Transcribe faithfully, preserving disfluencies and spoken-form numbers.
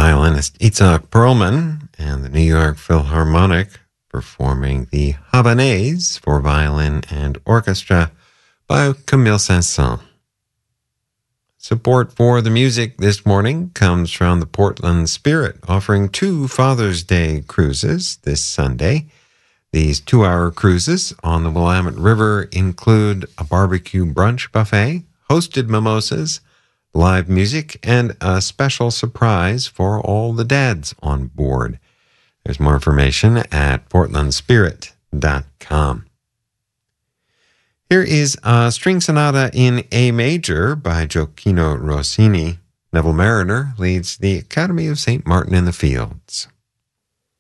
violinist Itzhak Perlman and the New York Philharmonic performing the Havanaise for violin and orchestra by Camille Saint-Saëns. Support for the music this morning comes from the Portland Spirit, offering two Father's Day cruises this Sunday. These two-hour cruises on the Willamette River include a barbecue brunch buffet, hosted mimosas, live music, and a special surprise for all the dads on board. There's more information at portland spirit dot com. Here is a string sonata in A major by Gioacchino Rossini. Neville Mariner leads the Academy of Saint Martin in the Fields.